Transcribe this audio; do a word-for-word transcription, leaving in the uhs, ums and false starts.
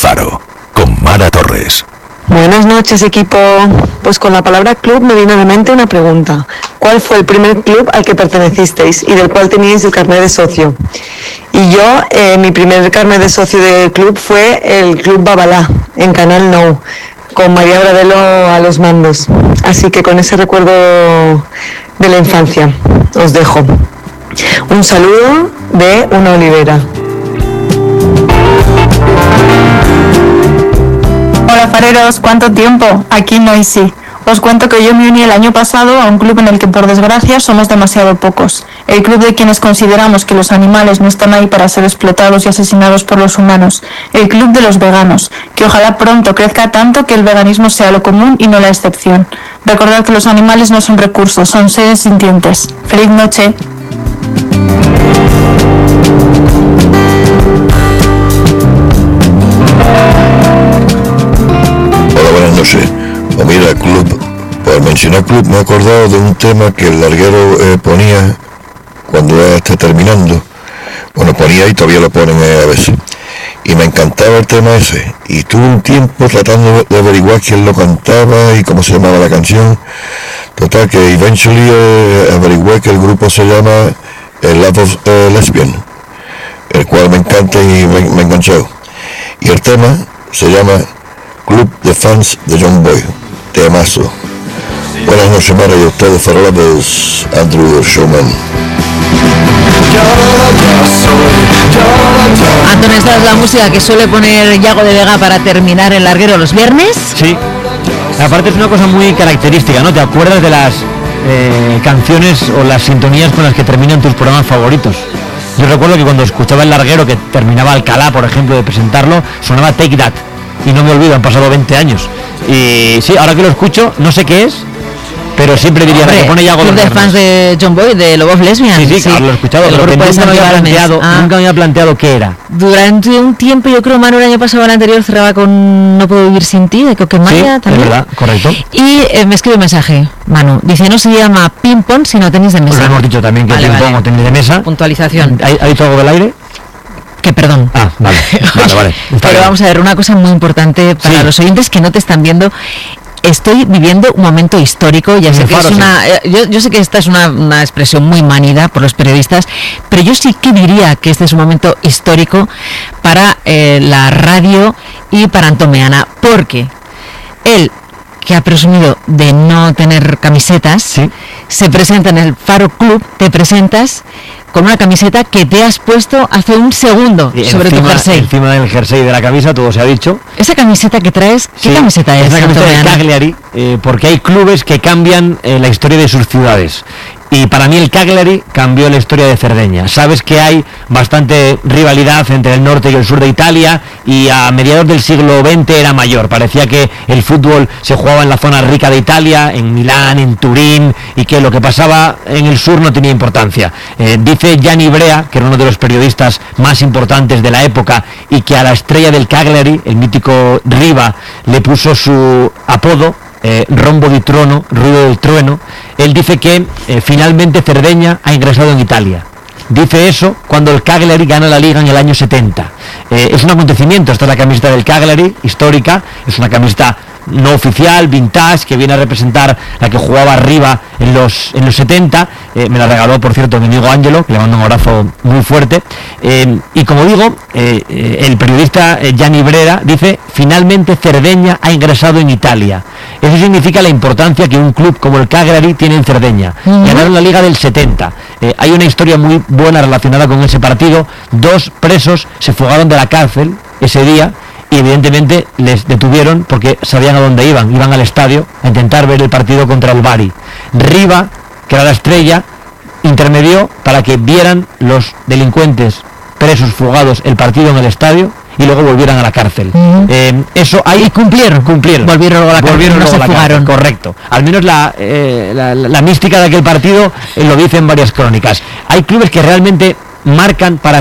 Faro, con Mara Torres. Buenas noches, equipo. Pues con la palabra club me vino a la mente una pregunta. ¿Cuál fue el primer club al que pertenecisteis y del cual teníais el carnet de socio? Y yo, eh, mi primer carnet de socio del club fue el Club Babalá, en Canal Nou, con María Bradelo a los mandos. Así que con ese recuerdo de la infancia os dejo. Un saludo de una olivera. Hola fareros, ¿cuánto tiempo? Aquí Noisy. Os cuento que yo me uní el año pasado a un club en el que por desgracia somos demasiado pocos. El club de quienes consideramos que los animales no están ahí para ser explotados y asesinados por los humanos. El club de los veganos, que ojalá pronto crezca tanto que el veganismo sea lo común y no la excepción. Recordad que los animales no son recursos, son seres sintientes. ¡Feliz noche! Buenas noches. Pues mira, club, por mencionar club me he acordado de un tema que el larguero eh, ponía cuando ya está terminando. Bueno, ponía y todavía lo ponen eh, a veces. Y me encantaba el tema ese. Y estuve un tiempo tratando de averiguar quién lo cantaba y cómo se llamaba la canción. Total, que eventually eh, averigué que el grupo se llama eh, Love of eh, Lesbian, el cual me encanta y me, me enganchó. Y el tema se llama Club de Fans de John Boy, temazo. Buenas noches, Mara, y a ustedes, farolabos, Andrew el Showman. Antonio, esta es la música que suele poner Yago de Vega para terminar el larguero los viernes. Sí, aparte es una cosa muy característica, ¿no? ¿Te acuerdas de las eh, canciones o las sintonías con las que terminan tus programas favoritos? Yo recuerdo que cuando escuchaba el larguero que terminaba Alcalá, por ejemplo, de presentarlo, sonaba Take That. Y no me olvido, han pasado veinte años. Y sí, ahora que lo escucho, no sé qué es, pero siempre diría que pone Yago de fans de John Boy, de Love of Lesbian. Sí, sí, sí, claro, lo he escuchado, pero que nunca me había planteado, ah. nunca me había planteado qué era. Durante un tiempo, yo creo, Manu, el año pasado, el anterior, cerraba con No puedo vivir sin ti, de Coquemaya, sí, también. Es verdad, correcto. Y eh, me escribe un mensaje, Manu, dice, no se llama ping pong, sino tenis de mesa. Pues lo hemos dicho también, que vale, ping pong vale. o tenis de mesa. Puntualización. ¿Ha dicho algo del aire? Que perdón. Ah, vale, vale, vale. Pero bien. Vamos a ver, una cosa muy importante para sí. los oyentes que no te están viendo. Estoy viviendo un momento histórico, ya sé que es una, yo, yo sé que esta es una, una expresión muy manida por los periodistas, pero yo sí que diría que este es un momento histórico para eh, la radio y para Antón Meana, porque él, que ha presumido de no tener camisetas, ¿sí? se presenta en el Faro Club, te presentas con una camiseta que te has puesto hace un segundo y sobre encima, tu jersey. Encima del jersey y de la camisa, todo se ha dicho. Esa camiseta que traes, ¿qué sí, camiseta es? Es una camiseta de Cagliari, eh, porque hay clubes que cambian eh, la historia de sus ciudades. Y para mí el Cagliari cambió la historia de Cerdeña. Sabes que hay bastante rivalidad entre el norte y el sur de Italia, y a mediados del siglo veinte era mayor. Parecía que el fútbol se jugaba en la zona rica de Italia, en Milán, en Turín, y que lo que pasaba en el sur no tenía importancia. Eh, dice Gianni Brea, que era uno de los periodistas más importantes de la época, y que a la estrella del Cagliari, el mítico Riva, le puso su apodo, Eh, rombo di trono, ruido del trueno. Él dice que eh, finalmente Cerdeña ha ingresado en Italia. Dice eso cuando el Cagliari gana la Liga en el año setenta. Eh, es un acontecimiento. Esta es la camiseta del Cagliari, histórica. Es una camiseta no oficial, vintage, que viene a representar la que jugaba arriba en los en los setenta. Eh, me la regaló, por cierto, mi amigo Ángelo, que le mando un abrazo muy fuerte. Eh, y como digo, eh, eh, el periodista eh, Gianni Brera dice: finalmente Cerdeña ha ingresado en Italia. Eso significa la importancia que un club como el Cagliari tiene en Cerdeña. Uh-huh. Ganaron la Liga del setenta. Eh, hay una historia muy buena relacionada con ese partido. Dos presos se fugaron de la cárcel ese día y evidentemente les detuvieron porque sabían a dónde iban. Iban al estadio a intentar ver el partido contra el Bari. Riva, que era la estrella, intermedió para que vieran los delincuentes presos fugados el partido en el estadio y luego volvieran a la cárcel. Uh-huh. Eh, eso ahí cumplieron, cumplieron. Volvieron a la cárcel, volvieron no luego se a la fugaron. Cárcel, correcto. Al menos la, eh, la, la, la mística de aquel partido eh, lo dice en varias crónicas. Hay clubes que realmente marcan para